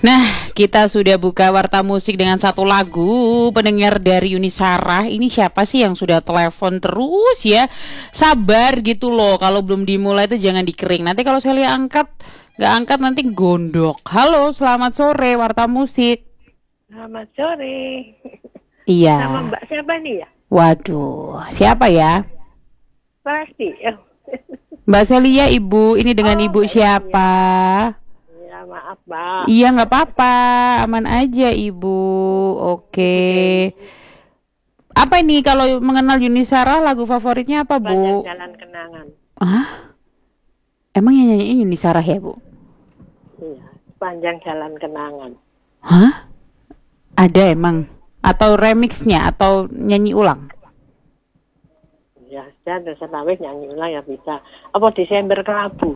Nah, kita sudah buka warta musik dengan satu lagu pendengar dari Yunisara. Ini siapa sih yang sudah telepon terus ya? Sabar gitu loh. Kalau belum dimulai itu jangan dikering. Nanti kalau saya lihat nggak angkat nanti gondok. Halo, selamat sore warta musik. Selamat sore. Iya. Sama Mbak siapa nih ya? Waduh, siapa ya? Pasti. Mbak Celia Ibu. Ini dengan Ibu siapa? Ya maaf Mbak. Iya nggak apa-apa, aman aja Ibu. Oke. Apa ini kalau mengenal Yunisara lagu favoritnya apa Bu? Sepanjang Jalan Kenangan. Ah? Emang yang nyanyiin Yunisara ya Bu? Iya, Sepanjang Jalan Kenangan. Hah? Ada emang? Atau remixnya atau nyanyi ulang? Ya, dan senawis nyanyi ulang ya bisa. Apa Desember Kelabu?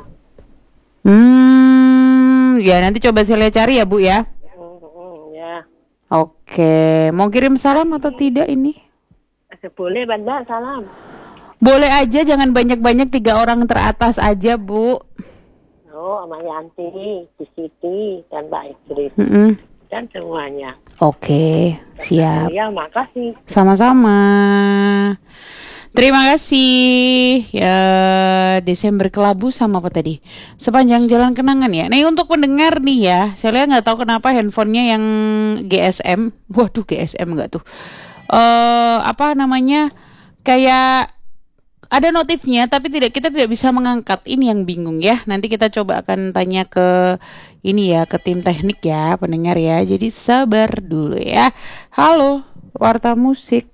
Ya nanti coba saya cari ya Bu ya. Ya. Oke, mau kirim salam atau tidak ini? Boleh Mbak, salam. Boleh aja, jangan banyak-banyak, 3 orang teratas aja Bu. Oh, sama Yanti, Di Siti, dan Mbak Idris. Dan semuanya. Oke, siap. Ya, makasih. Sama-sama. Terima kasih. Ya, Desember Kelabu sama apa tadi? Sepanjang Jalan Kenangan ya. Nah, untuk pendengar nih ya, saya lihat nggak tahu kenapa handphonenya yang GSM. Waduh, GSM nggak tuh? Apa namanya? Kayak ada notifnya, tapi kita tidak bisa mengangkat. Ini yang bingung ya. Nanti kita coba akan tanya ke ini ya, ke tim teknik ya, pendengar ya. Jadi sabar dulu ya. Halo, warta musik.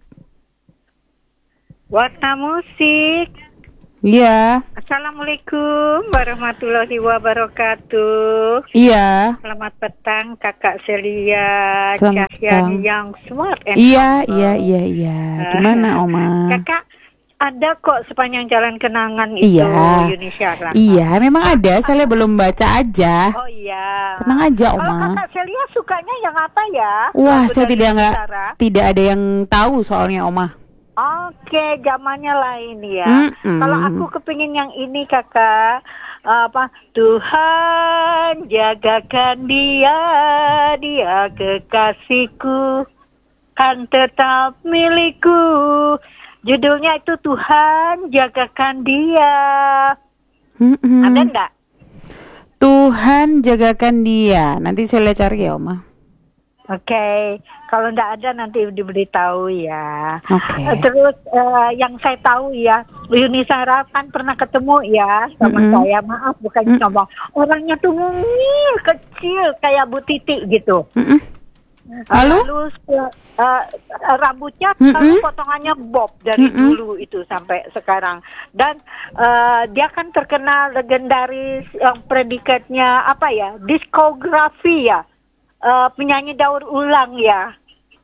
Warta musik. Iya. Assalamualaikum warahmatullahi wabarakatuh. Iya. Selamat petang Kakak Celia Selamat Cahyani yang smart and Iya. Gimana Oma? Kakak ada kok Sepanjang Jalan Kenangan itu Yunisara. Iya, memang ada. Saya belum baca aja. Oh iya. Tenang aja Oma. Kalau Kakak Celia sukanya yang apa ya? Wah, Lagu saya dari tidak ada yang tahu soalnya Oma. Oke, zamannya lain ya. Kalau aku kepingin yang ini Kakak, apa? Tuhan jagakan dia kekasihku, kan tetap milikku. Judulnya itu Tuhan jagakan dia. Ada enggak? Tuhan jagakan dia. Nanti saya cari ya Oma. Oke, kalau enggak ada nanti diberitahu ya. Oke. Terus yang saya tahu ya, Yunisara kan pernah ketemu ya sama saya. Maaf bukan sombong. Orangnya tuh mungil, kecil kayak Bu Titi gitu. Lalu rambutnya potongannya bob dari dulu itu sampai sekarang. Dan dia kan terkenal legendaris yang predikatnya apa ya? Diskografi ya. Penyanyi daur ulang ya.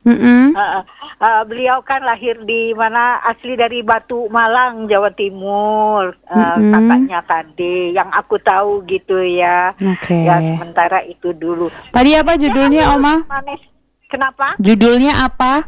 Beliau kan lahir di mana, asli dari Batu Malang, Jawa Timur. Kakaknya Kade yang aku tahu gitu ya. Ya sementara itu dulu. Tadi apa judulnya Oma? Manis. Kenapa? Judulnya apa?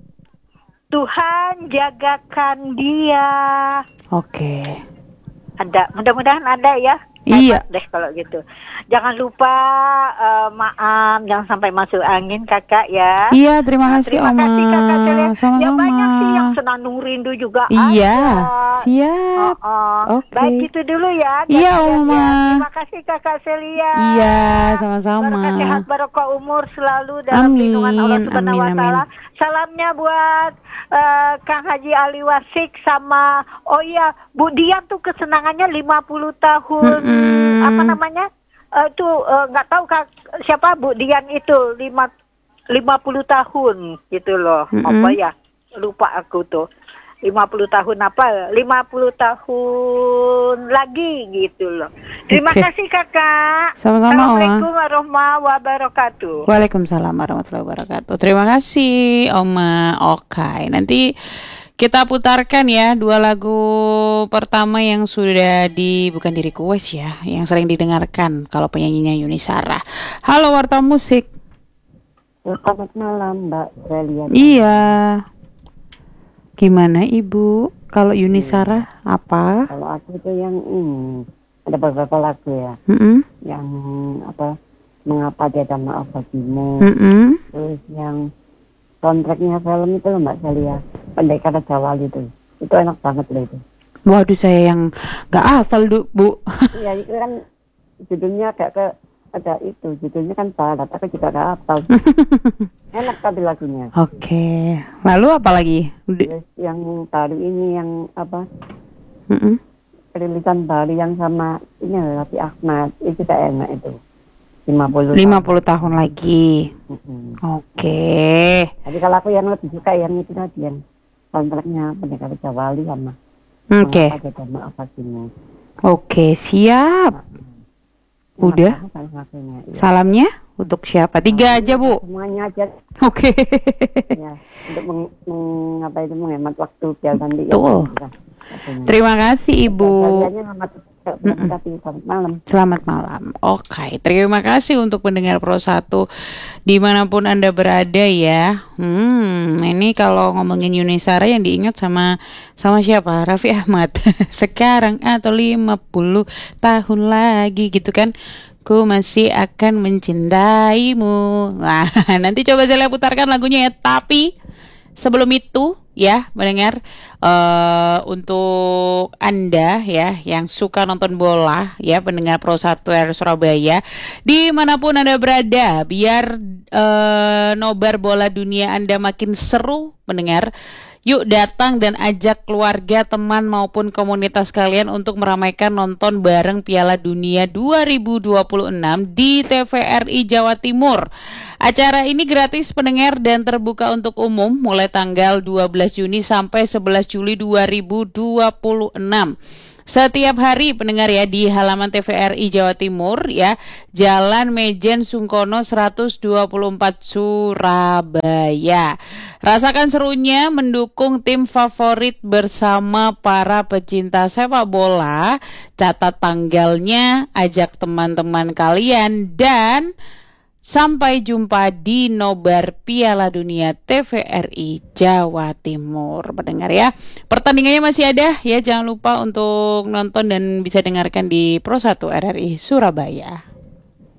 Tuhan jagakan dia. Oke. Ada, mudah-mudahan ada ya. Iya. Deh kalau gitu. Jangan lupa maaf, jangan sampai masuk angin Kakak ya. Iya, terima kasih Oma. Terima kasih Kakak Celia. Sama-sama. Ya banyak sih yang Senandung Rindu juga iya, ada. Siap. Oke. Baik itu dulu ya. Iya Oma. Terima kasih Kakak Celia. Iya, sama-sama. Berkah sehat barokah umur selalu dalam lindungan Allah Subhanahu wa taala. Salamnya buat Kang Haji Ali Wasik sama Bu Dian tuh kesenangannya 50 tahun. Apa namanya? Nggak tahu siapa Bu Dian itu 50 tahun gitu loh. Apa ya? Lupa aku tuh. 50 tahun apa? 50 tahun lagi gitu loh. Terima kasih Kakak. Sama-sama Assalamualaikum warahmatullahi wabarakatuh. Waalaikumsalam warahmatullahi wabarakatuh. Terima kasih Oma. Oke, nanti kita putarkan ya 2 lagu pertama yang sudah bukan di request ya, yang sering didengarkan kalau penyanyinya Yunisara. Halo warta musik. Selamat malam Mbak Celia. Iya. Gimana Ibu? Kalau Yunisara apa? Kalau aku itu yang ini ada beberapa lagu ya. Yang apa? Mengapa Tiada Maaf Bagimu. Terus yang soundtracknya film itu Mbak Celia, Pendekar Raja Wali itu enak banget loh itu. Waduh, saya yang gak hafal Bu. Iya, itu kan judulnya judulnya kan barat, aku juga gak hafal. Enak tapi lagunya. Oke. Lalu apa lagi? Terus yang baru ini yang apa? Rilisan baru yang sama ini Raffi Ahmad, itu juga enak itu. 50 tahun lagi. Oke. Jadi kalau aku yang lebih suka yang itu tadi, yang soundtracknya Pendekar Raja Wali sama Mengapa Tiada Maaf Bagimu. Oke, siap. Udah. Salamnya untuk siapa? 3 aja Bu. Semuanya aja. Oke. Ya, untuk menghemat waktu biar nanti. Betul. Terima kasih Ibu. Selamat malam. Oke, terima kasih untuk pendengar Pro 1 dimanapun Anda berada ya. Ini kalau ngomongin Yuni Shara yang diingat sama siapa? Raffi Ahmad. Sekarang atau 50 tahun lagi gitu kan. Ku masih akan mencintaimu. Nah, nanti coba saya putarkan lagunya ya. Tapi sebelum itu ya mendengar untuk Anda ya yang suka nonton bola ya, pendengar Pro 1 R Surabaya dimanapun Anda berada, biar nobar bola dunia Anda makin seru mendengar. Yuk datang dan ajak keluarga, teman maupun komunitas kalian untuk meramaikan nonton bareng Piala Dunia 2026 di TVRI Jawa Timur. Acara ini gratis pendengar dan terbuka untuk umum mulai tanggal 12 Juni sampai 11 Juli 2026. Setiap hari pendengar ya di halaman TVRI Jawa Timur ya, Jalan Mejen Sungkono 124 Surabaya. Rasakan serunya mendukung tim favorit bersama para pecinta sepak bola. Catat tanggalnya, ajak teman-teman kalian, dan sampai jumpa di nobar Piala Dunia TVRI Jawa Timur. Pendengar ya, pertandingannya masih ada ya, jangan lupa untuk nonton dan bisa dengarkan di Pro 1 RRI Surabaya.